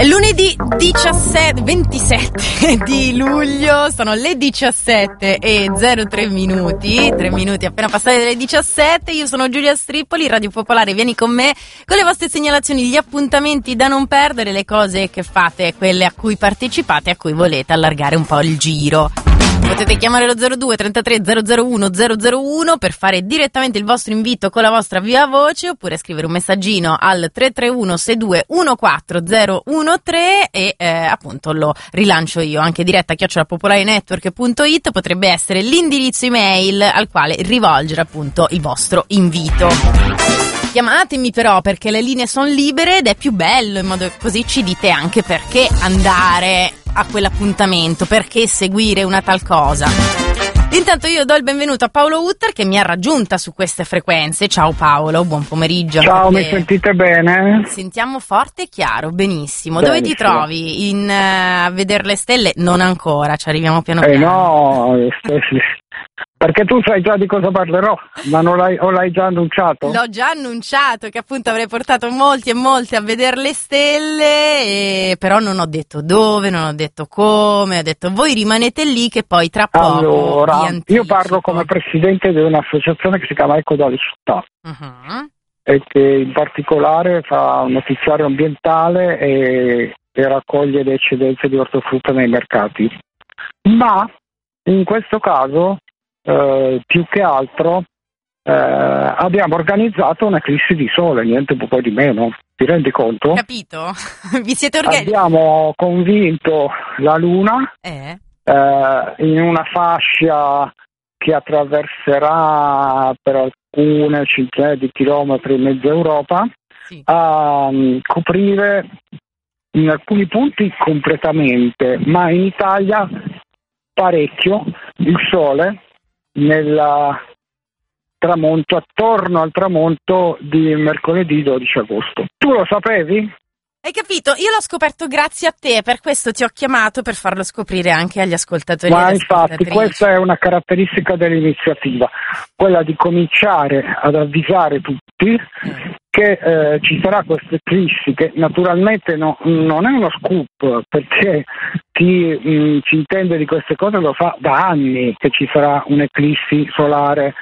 È lunedì 27 di luglio, sono le 17:03 minuti, 3 minuti appena passati dalle 17. Io sono Giulia Strippoli, Radio Popolare, vieni con me con le vostre segnalazioni, gli appuntamenti da non perdere, le cose che fate, quelle a cui partecipate, a cui volete allargare un po' il giro. Potete chiamare lo 02 33 001 001 per fare direttamente il vostro invito con la vostra viva voce, oppure scrivere un messaggino al 331 62 14013 e appunto lo rilancio io, anche diretta @popolarenetwork.it potrebbe essere l'indirizzo email al quale rivolgere appunto il vostro invito. Chiamatemi però, perché le linee sono libere ed è più bello, in modo che così ci dite anche perché andare a quell'appuntamento, perché seguire una tal cosa. Intanto io do il benvenuto a Paolo Utter, che mi ha raggiunta su queste frequenze. Ciao Paolo, buon pomeriggio. Ciao, mi sentite bene? Sentiamo forte e chiaro, benissimo. Benissimo. Dove ti trovi? A vedere le stelle? Non ancora, ci arriviamo piano piano. No, perché tu sai già di cosa parlerò, ma non l'hai già annunciato? L'ho già annunciato, che appunto avrei portato molti e molti a vedere le stelle, però non ho detto dove, non ho detto come, ho detto voi rimanete lì che poi tra poco Allora, vi anticipo. io parlo come presidente di un'associazione che si chiama Eco dalle città, e che in particolare fa un notiziario ambientale e raccoglie le eccedenze di ortofrutta nei mercati. Ma in questo caso più che altro abbiamo organizzato un'eclissi di sole, niente poi di meno, ti rendi conto? Capito? Vi siete organizzati? Abbiamo convinto la Luna in una fascia che attraverserà per alcune centinaia di chilometri in mezza Europa, sì, a coprire in alcuni punti completamente, ma in Italia parecchio, il sole nel tramonto, attorno al tramonto di mercoledì 12 agosto. Tu lo sapevi? Hai capito? Io l'ho scoperto grazie a te, per questo ti ho chiamato, per farlo scoprire anche agli ascoltatori. Ma infatti questa è una caratteristica dell'iniziativa, quella di cominciare ad avvisare tutti che ci sarà questa eclissi, che naturalmente non è uno scoop, perché chi ci intende di queste cose lo sa da anni che ci sarà un'eclissi solare.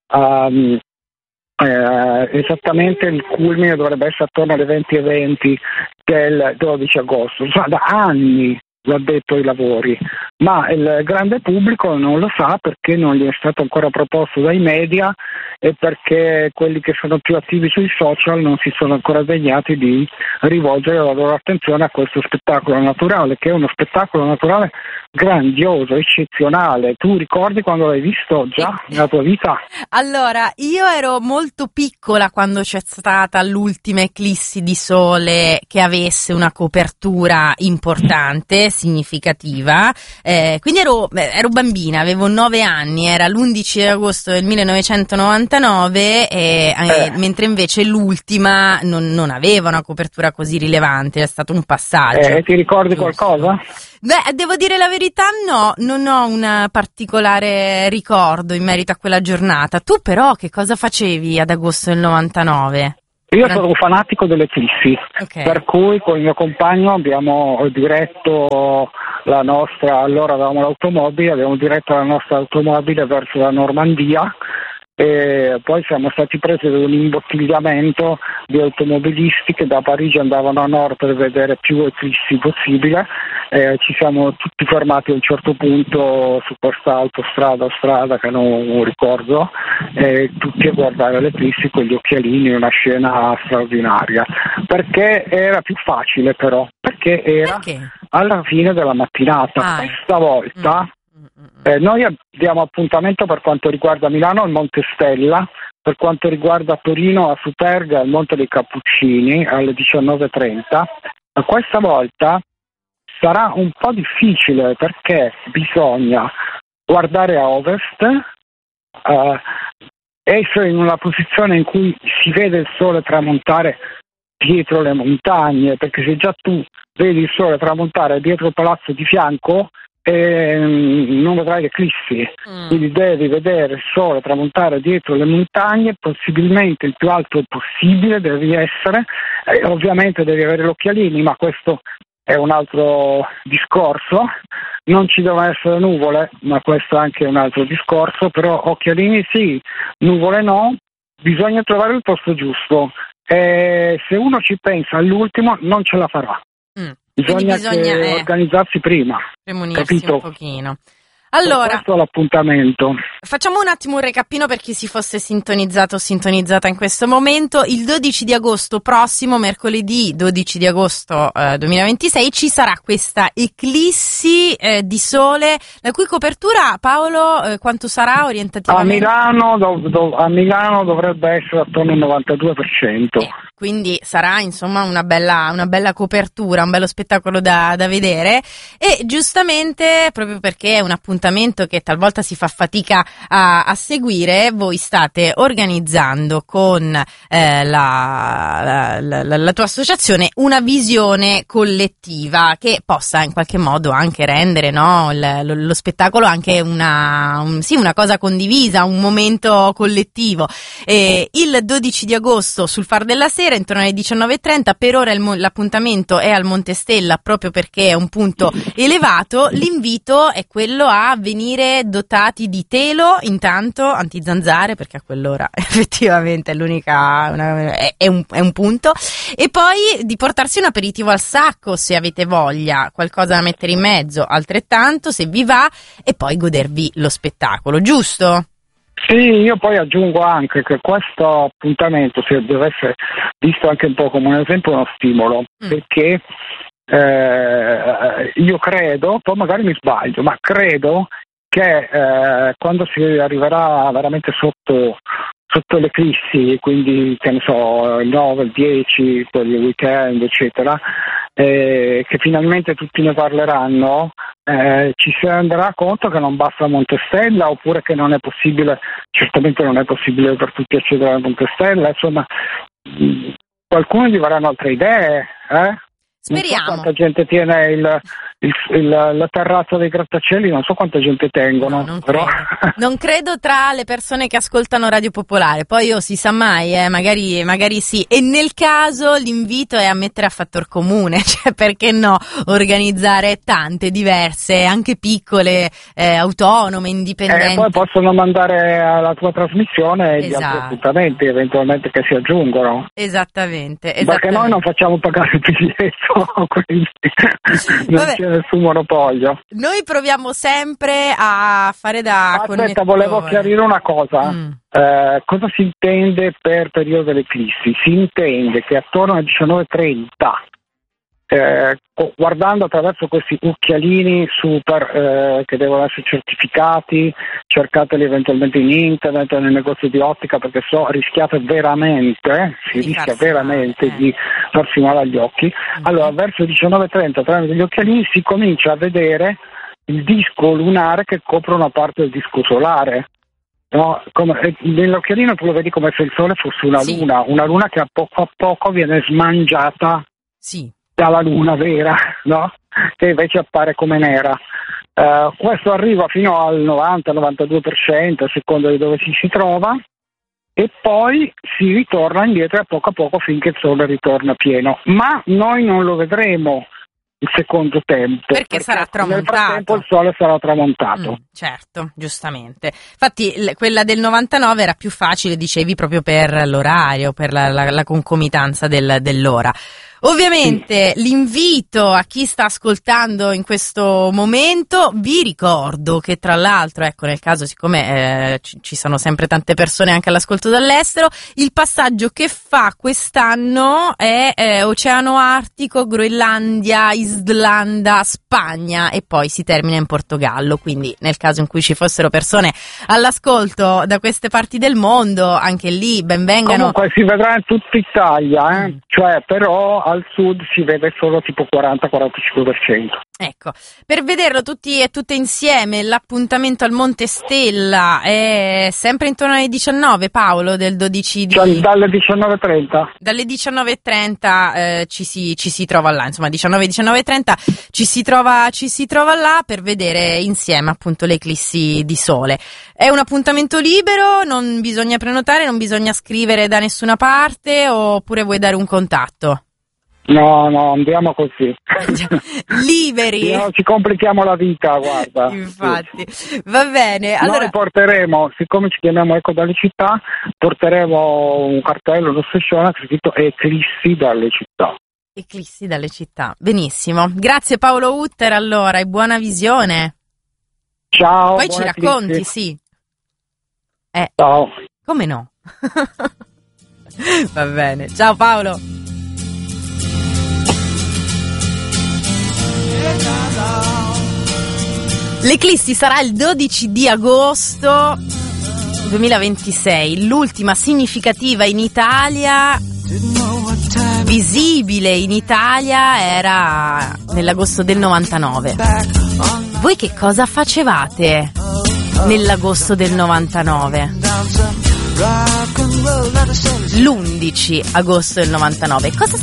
Esattamente il culmine dovrebbe essere attorno alle 20:20 del 12 agosto, da anni l'ha detto ai lavori, ma il grande pubblico non lo sa perché non gli è stato ancora proposto dai media e perché quelli che sono più attivi sui social non si sono ancora degnati di rivolgere la loro attenzione a questo spettacolo naturale, che è uno spettacolo naturale grandioso, eccezionale. Tu ricordi quando l'hai visto già nella tua vita? Allora, io ero molto piccola quando c'è stata l'ultima eclissi di sole che avesse una copertura importante, significativa, quindi ero bambina, avevo 9 anni, era l'11 agosto del 1999, mentre invece l'ultima non aveva una copertura così rilevante, è stato un passaggio. Ti ricordi qualcosa? Beh, devo dire la verità, no, non ho un particolare ricordo in merito a quella giornata. Tu però che cosa facevi ad agosto del 99? Io sono un fanatico delle eclissi, per cui con il mio compagno abbiamo diretto la nostra, allora avevamo l'automobile, abbiamo diretto la nostra automobile verso la Normandia e poi siamo stati presi da un imbottigliamento di automobilisti che da Parigi andavano a nord per vedere più eclissi possibile. Ci siamo tutti fermati a un certo punto su questa autostrada o strada che non ricordo, tutti a guardare l'eclissi con gli occhialini, una scena straordinaria, perché era più facile però, perché era alla fine della mattinata. Questa volta noi abbiamo appuntamento per quanto riguarda Milano al Monte Stella, per quanto riguarda Torino a Superga al Monte dei Cappuccini alle 19:30. Ma questa volta sarà un po' difficile perché bisogna guardare a ovest, essere in una posizione in cui si vede il sole tramontare dietro le montagne, perché se già tu vedi il sole tramontare dietro il palazzo di fianco non vedrai l'eclissi, quindi devi vedere il sole tramontare dietro le montagne, possibilmente il più alto possibile devi essere, ovviamente devi avere gli occhialini, ma questo è un altro discorso. Non ci devono essere nuvole, ma questo è anche un altro discorso, però occhialini sì, nuvole no, bisogna trovare il posto giusto. E se uno ci pensa all'ultimo non ce la farà. Bisogna organizzarsi prima, premunirsi capito? Un pochino. Allora, questo è l'appuntamento. Facciamo un attimo un recapino per chi si fosse sintonizzato o sintonizzata in questo momento. Il 12 di agosto prossimo, mercoledì 12 di agosto 2026, ci sarà questa eclissi di sole, la cui copertura, Paolo, quanto sarà orientativamente? A Milano dovrebbe essere attorno al 92%. Quindi sarà insomma una bella copertura, un bello spettacolo da vedere, e giustamente proprio perché è un appuntamento che talvolta si fa fatica a seguire, voi state organizzando con la tua associazione una visione collettiva che possa in qualche modo anche rendere, no, lo spettacolo anche una cosa condivisa, un momento collettivo. Il 12 di agosto sul Far della Sera intorno alle 19:30, per ora l'appuntamento è al Monte Stella proprio perché è un punto elevato. L'invito è quello a venire dotati di telo, intanto antizanzare, perché a quell'ora effettivamente è l'unica, è un punto, e poi di portarsi un aperitivo al sacco se avete voglia, qualcosa da mettere in mezzo altrettanto se vi va, e poi godervi lo spettacolo, giusto? Sì, io poi aggiungo anche che questo appuntamento, se deve essere visto anche un po' come un esempio, è uno stimolo, perché io credo, poi magari mi sbaglio, ma credo che quando si arriverà veramente sotto l'eclissi, quindi che ne so, il 9, il 10, poi il weekend, eccetera, che finalmente tutti ne parleranno, ci si renderà conto che non basta Montestella, oppure che non è possibile, certamente non è possibile per tutti accedere a Montestella, insomma, qualcuno gli varranno altre idee, Speriamo. Non so quanta gente tiene la terrazza dei grattacieli, non so quanta gente tengono. No, però... non credo tra le persone che ascoltano Radio Popolare, poi si sa mai, magari sì, e nel caso l'invito è a mettere a fattor comune, cioè perché no, organizzare tante, diverse, anche piccole, autonome, indipendenti. Poi possono mandare alla tua trasmissione gli altri appuntamenti eventualmente che si aggiungono. Esattamente. Perché noi non facciamo pagare il biglietto, quindi non c'è nessun monopolio. Noi proviamo sempre a fare da Aspetta, volevo chiarire una cosa. Cosa si intende per periodo dell'eclissi? Si intende che attorno alle 19:30, guardando attraverso questi occhialini super che devono essere certificati, cercateli eventualmente in internet o nel negozio di ottica, perché rischiate veramente, rischia veramente di farsi male agli occhi. Allora, verso le 19:30 tramite gli occhialini si comincia a vedere il disco lunare che copre una parte del disco solare. No, nell'occhialino tu lo vedi come se il sole fosse una luna che a poco viene smangiata dalla luna vera, no? Che invece appare come nera. Questo arriva fino al 90-92% a seconda di dove si trova, e poi si ritorna indietro a poco finché il sole ritorna pieno. Ma noi non lo vedremo il secondo tempo perché sarà tramontato. Nel frattempo il sole sarà tramontato. Certo, giustamente. Infatti quella del 99 era più facile, dicevi, proprio per l'orario, per la concomitanza dell'ora. Ovviamente l'invito a chi sta ascoltando in questo momento, vi ricordo che tra l'altro, ecco, nel caso, siccome ci sono sempre tante persone anche all'ascolto dall'estero, il passaggio che fa quest'anno è Oceano Artico, Groenlandia, Islanda, Spagna, e poi si termina in Portogallo, quindi nel caso in cui ci fossero persone all'ascolto da queste parti del mondo, anche lì benvengano. Comunque si vedrà in tutta Italia, cioè però al sud si vede solo tipo 40-45%. Ecco, per vederlo tutti e tutte insieme, l'appuntamento al Monte Stella è sempre intorno alle 19, Paolo, del 12 di... Cioè dalle 19:30? Dalle 19:30 ci si trova là, insomma 19:30 ci si trova là per vedere insieme appunto l'eclissi di sole. È un appuntamento libero, non bisogna prenotare, non bisogna scrivere da nessuna parte, oppure vuoi dare un contatto? No, andiamo così. Liberi. No, ci complichiamo la vita, guarda. Infatti, va bene. Allora... Noi porteremo, siccome ci chiamiamo Eco dalle città, porteremo un cartello, uno striscione scritto Eclissi dalle città. Eclissi dalle città, benissimo. Grazie Paolo Utter allora e buona visione. Ciao. Poi ci racconti, eclissi. sì. Ciao. Come no? Va bene, ciao Paolo. L'Eclissi sarà il 12 di agosto 2026, l'ultima significativa in Italia, visibile in Italia, era nell'agosto del 99. Voi che cosa facevate nell'agosto del 99? L'11 agosto del 99. Cosa